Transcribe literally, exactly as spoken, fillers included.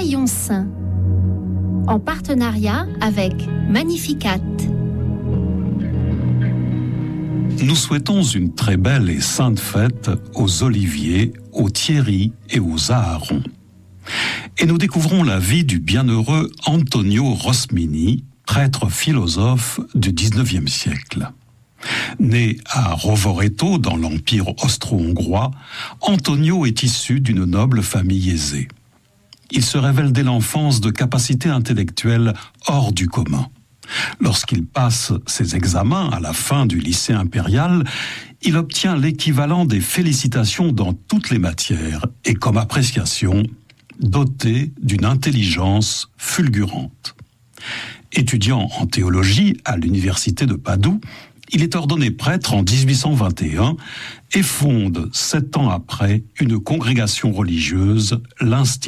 Rayon Saint, en partenariat avec Magnificat. Nous souhaitons une très belle et sainte fête aux Oliviers, aux Thierry et aux Aharon. Et nous découvrons la vie du bienheureux Antonio Rosmini, prêtre philosophe du dix-neuvième siècle. Né à Rovereto dans l'Empire austro-hongrois, Antonio est issu d'une noble famille aisée. Il se révèle dès l'enfance de capacités intellectuelles hors du commun. Lorsqu'il passe ses examens à la fin du lycée impérial, il obtient l'équivalent des félicitations dans toutes les matières et comme appréciation, doté d'une intelligence fulgurante. Étudiant en théologie à l'université de Padoue, il est ordonné prêtre en dix-huit cent vingt et un et fonde, sept ans après, une congrégation religieuse, l'Institut